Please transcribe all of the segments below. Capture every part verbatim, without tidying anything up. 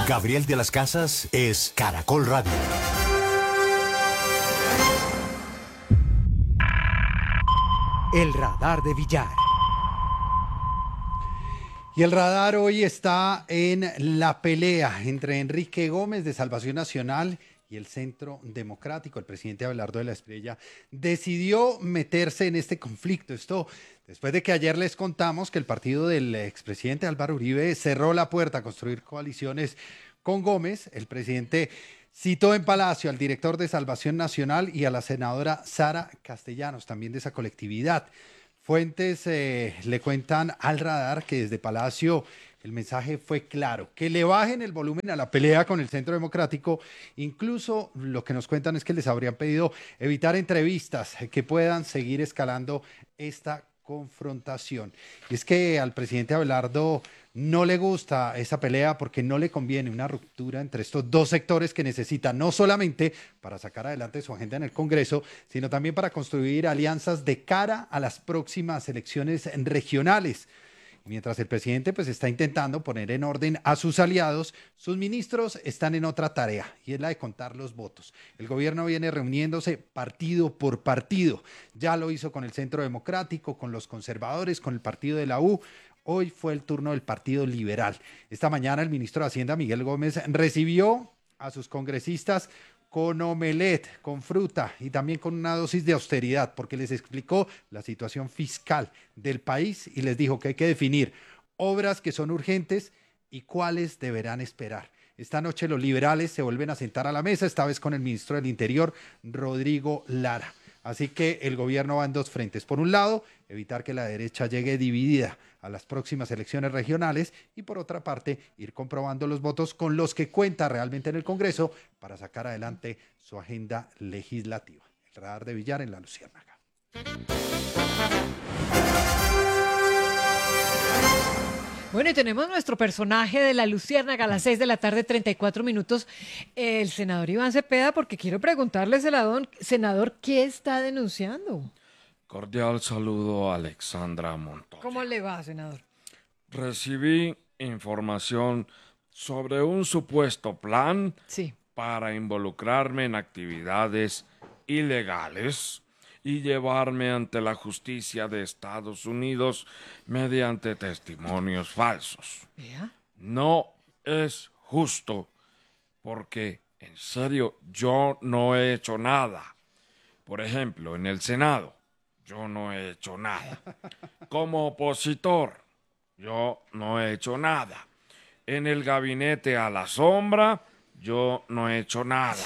Gabriel de las Casas es Caracol Radio. El radar de Villar. Y el radar hoy está en la pelea entre Enrique Gómez de Salvación Nacional y el Centro Democrático. El presidente Abelardo de la Espriella decidió meterse en este conflicto. Esto después de que ayer les contamos que el partido del expresidente Álvaro Uribe cerró la puerta a construir coaliciones con Gómez. El presidente citó en Palacio al director de Salvación Nacional y a la senadora Sara Castellanos, también de esa colectividad. Fuentes eh, le cuentan al radar que desde Palacio el mensaje fue claro, que le bajen el volumen a la pelea con el Centro Democrático. Incluso lo que nos cuentan es que les habrían pedido evitar entrevistas que puedan seguir escalando esta confrontación. Y es que al presidente Abelardo no le gusta esa pelea porque no le conviene una ruptura entre estos dos sectores que necesitan no solamente para sacar adelante su agenda en el Congreso, sino también para construir alianzas de cara a las próximas elecciones regionales. Mientras el presidente pues está intentando poner en orden a sus aliados, sus ministros están en otra tarea y es la de contar los votos. El gobierno viene reuniéndose partido por partido. Ya lo hizo con el Centro Democrático, con los conservadores, con el partido de la U. Hoy fue el turno del Partido Liberal. Esta mañana el ministro de Hacienda, Miguel Gómez, recibió a sus congresistas con omelette, con fruta y también con una dosis de austeridad, porque les explicó la situación fiscal del país y les dijo que hay que definir obras que son urgentes y cuáles deberán esperar. Esta noche los liberales se vuelven a sentar a la mesa, esta vez con el ministro del Interior, Rodrigo Lara. Así que el gobierno va en dos frentes. Por un lado, evitar que la derecha llegue dividida a las próximas elecciones regionales y por otra parte, ir comprobando los votos con los que cuenta realmente en el Congreso para sacar adelante su agenda legislativa. El radar de Villar en La Luciérnaga. Bueno, y tenemos nuestro personaje de La Luciérnaga a las seis de la tarde, treinta y cuatro minutos, el senador Iván Cepeda, porque quiero preguntarle, senador, senador, ¿qué está denunciando? Cordial saludo a Alexandra Montoya. ¿Cómo le va, senador? Recibí información sobre un supuesto plan sí. para involucrarme en actividades ilegales y llevarme ante la justicia de Estados Unidos mediante testimonios falsos. ¿Vea? No es justo, porque, en serio, yo no he hecho nada. Por ejemplo, en el Senado, yo no he hecho nada. Como opositor, yo no he hecho nada. En el gabinete a la sombra, yo no he hecho nada.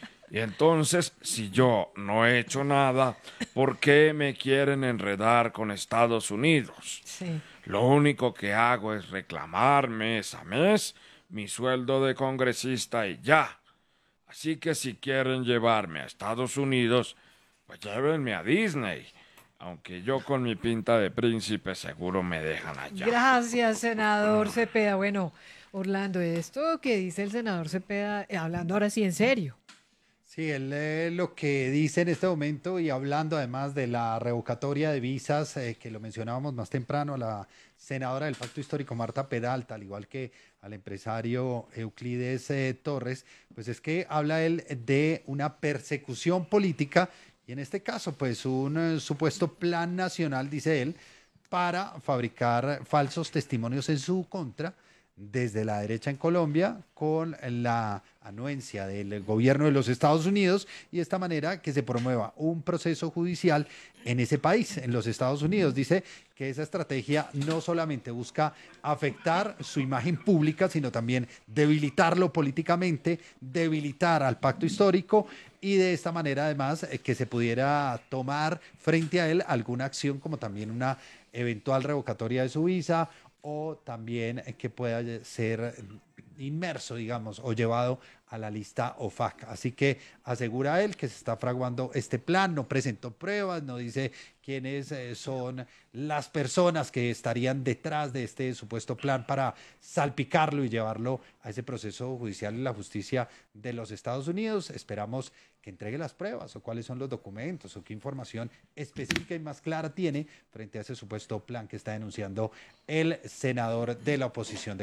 Y entonces, si yo no he hecho nada, ¿por qué me quieren enredar con Estados Unidos? Sí. Lo único que hago es reclamar mes a mes mi sueldo de congresista y ya. Así que si quieren llevarme a Estados Unidos, pues llévenme a Disney. Aunque yo con mi pinta de príncipe seguro me dejan allá. Gracias, senador Cepeda. Bueno, Orlando, esto que dice el senador Cepeda, eh, hablando ahora sí en serio. Sí, él eh, lo que dice en este momento y hablando además de la revocatoria de visas, eh, que lo mencionábamos más temprano, a la senadora del Pacto Histórico, Marta Peralta, al igual que al empresario Euclides eh, Torres, pues es que habla él de una persecución política y en este caso, pues un eh, supuesto plan nacional, dice él, para fabricar falsos testimonios en su contra desde la derecha en Colombia con la anuencia del gobierno de los Estados Unidos y de esta manera que se promueva un proceso judicial en ese país, en los Estados Unidos. Dice que esa estrategia no solamente busca afectar su imagen pública, sino también debilitarlo políticamente, debilitar al pacto histórico y de esta manera además que se pudiera tomar frente a él alguna acción como también una eventual revocatoria de su visa o también que pueda ser inmerso, digamos, o llevado a la lista O F A C. Así que asegura él que se está fraguando este plan, no presentó pruebas, no dice quiénes eh, son las personas que estarían detrás de este supuesto plan para salpicarlo y llevarlo a ese proceso judicial en la justicia de los Estados Unidos. Esperamos que entregue las pruebas o cuáles son los documentos o qué información específica y más clara tiene frente a ese supuesto plan que está denunciando el senador de la oposición de Colombia.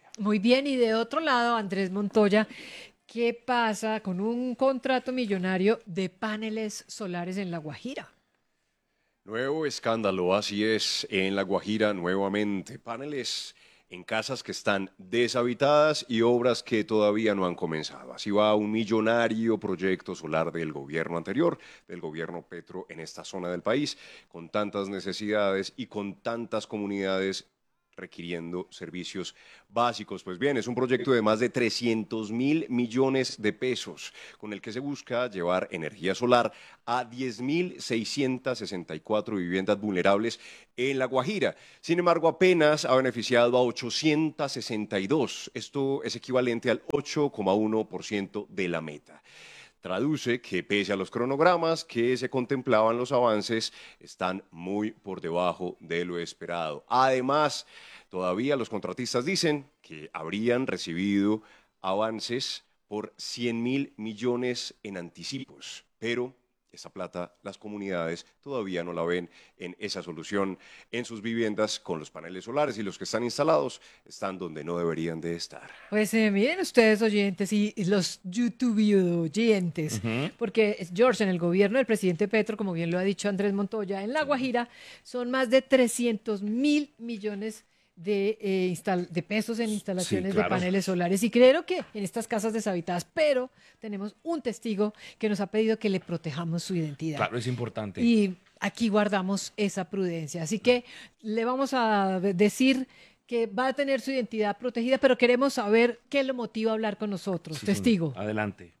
Muy bien, y de otro lado, Andrés Montoya, ¿qué pasa con un contrato millonario de paneles solares en La Guajira? Nuevo escándalo, así es, en La Guajira nuevamente. Paneles en casas que están deshabitadas y obras que todavía no han comenzado. Así va un millonario proyecto solar del gobierno anterior, del gobierno Petro en esta zona del país, con tantas necesidades y con tantas comunidades requiriendo servicios básicos. Pues bien, es un proyecto de más de trescientos mil millones de pesos, con el que se busca llevar energía solar a diez mil seiscientas sesenta y cuatro viviendas vulnerables en La Guajira. Sin embargo, apenas ha beneficiado a ochocientas sesenta y dos. Esto es equivalente al ocho coma uno por ciento de la meta. Traduce que pese a los cronogramas que se contemplaban, los avances están muy por debajo de lo esperado. Además, todavía los contratistas dicen que habrían recibido avances por cien mil millones en anticipos, pero esa plata las comunidades todavía no la ven en esa solución en sus viviendas con los paneles solares, y los que están instalados están donde no deberían de estar. Pues eh, miren ustedes, oyentes, y los YouTube oyentes, uh-huh. porque George, en el gobierno del presidente Petro, como bien lo ha dicho Andrés Montoya, en La Guajira son más de trescientos mil millones de, eh, instal de pesos en instalaciones sí, claro. de paneles solares. Y creo que en estas casas deshabitadas, pero tenemos un testigo que nos ha pedido que le protejamos su identidad. Claro, es importante. Y aquí guardamos esa prudencia. Así que le vamos a decir que va a tener su identidad protegida, pero queremos saber qué lo motiva a hablar con nosotros. Sí, testigo. Adelante.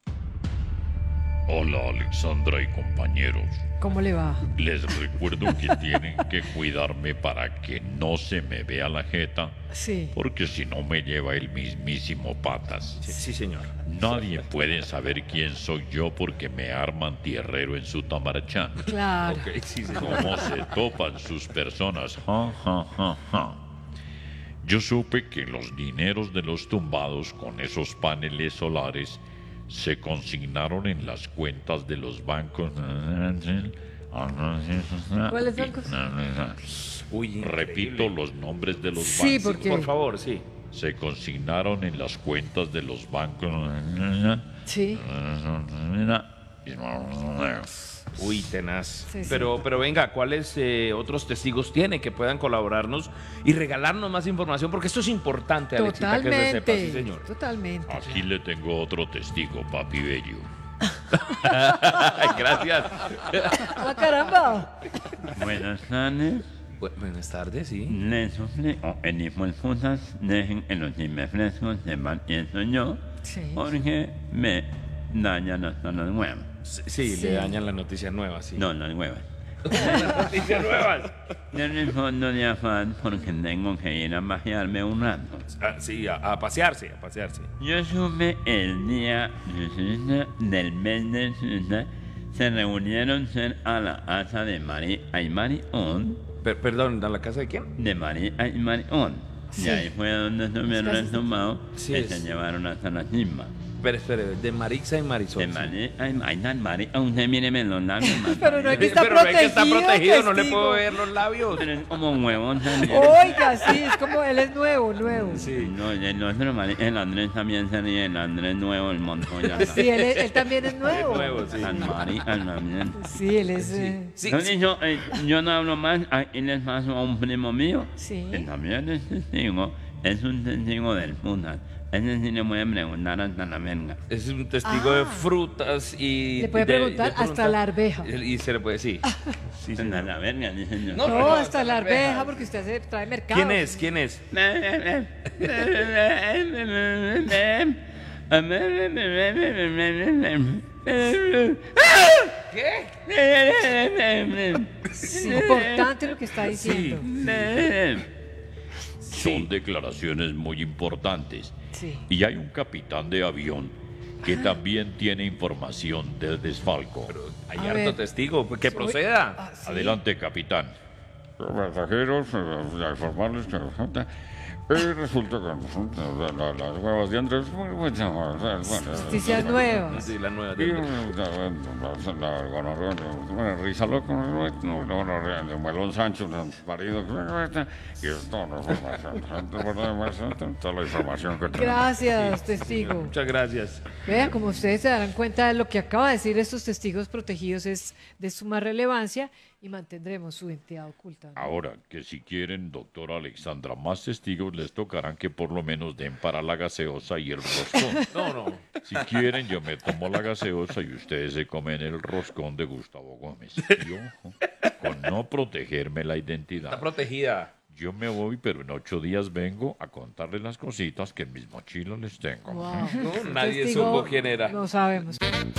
Hola, Alexandra y compañeros. ¿Cómo le va? Les recuerdo que tienen que cuidarme para que no se me vea la jeta. Sí. Porque si no me lleva el mismísimo patas. Sí, sí señor. Nadie puede saber quién soy yo porque me arman tierrero en su tamarachán. Claro. Okay, sí, señor. Cómo se topan sus personas. Ja, ja, ja, ja. Yo supe que los dineros de los tumbados con esos paneles solares se consignaron en las cuentas de los bancos. ¿Cuáles bancos? Uy, repito los nombres de los sí, bancos. Porque... Por favor, sí. Se consignaron en las cuentas de los bancos. Sí. Uy, tenaz. Sí, sí. Pero, pero venga, ¿cuáles eh, otros testigos tiene que puedan colaborarnos y regalarnos más información? Porque esto es importante, Alexita, totalmente, que se sepa, sí, señor. Totalmente. Aquí le tengo otro testigo, papi bello. Gracias. ¡Ah, caramba! Buenas tardes. Bu buenas tardes, sí. Les suplico en disculpas dejen en los refrescos de mantiendo yo, sí. porque me dañan hasta las huevas. Sí, sí, sí, le dañan las noticias nuevas, sí. No, las huevas. Las noticias nuevas. Yo respondo de afán porque tengo que ir a pasearme un rato. Ah, sí, a, a pasearse, a pasearse. Yo supe el día del mes de Susa, se reunieron a la casa de María Aymarión. Per perdón, ¿a la casa de quién? De María Aymarión. Sí. Y ahí fue donde estuvieron resumados sí, que es... se llevaron hasta la chisma. Espere, espere, de Marixa y Marisol. De María Aymarión. Usted míreme los labios. Pero no hay que estar Pero no protegido, hay que estar protegido, no le testigo. puedo ver los labios. Pero es como un huevón también. Oiga, sí, es como él es nuevo, nuevo. Sí. No, el otro, el Andrés también se ríe, el Andrés nuevo, el Montoya. Sí, él, es- él también es nuevo. Es nuevo, sí. San María también. Sí, él es... eh, Sí, No, sí. yo, eh, yo no hablo más, aquí les paso a un primo mío, Sí. que también es testigo, es un testigo del putas. Ese sí le voy a preguntar hasta la verga. Es un testigo Ah. de frutas y... Le puede de- preguntar de hasta frutas. la arveja. Y se le puede, sí. Sí, Hasta señor. la verga, dice yo. No, No, hasta la arveja, porque usted se trae mercado. ¿Quién es? ¿Quién es? Es importante lo que está diciendo. Son declaraciones muy importantes. Sí. Y hay un capitán de avión que también tiene información del desfalco. Hay A harto ver. testigo, pues que proceda. Ah, sí. Adelante, capitán. Pasajeros, a informarles que Y resulta que la- la- las huevas de Andrés, bueno, bueno, Noticias nuevas. Sí, la nueva. y la- la gonorrea de- bueno, risa loco, no, la gonorrea de Melón Sancho, marido, y es toda la información, toda la información que tenemos. Gracias, testigo. Muchas gracias. Vean, como ustedes se darán cuenta de lo que acaba de decir estos testigos protegidos es de suma relevancia y mantendremos su identidad oculta, ¿no? Ahora, que si quieren, doctora Alexandra, más testigos les tocarán que por lo menos den para la gaseosa y el roscón. No, no. Si quieren, yo me tomo la gaseosa y ustedes se comen el roscón de Gustavo Gómez. Y ojo, con no protegerme la identidad. Está protegida. Yo me voy, pero en ocho días vengo a contarles las cositas que en mis mochilas les tengo. Wow. No, nadie Testigo, supo quién era. No sabemos.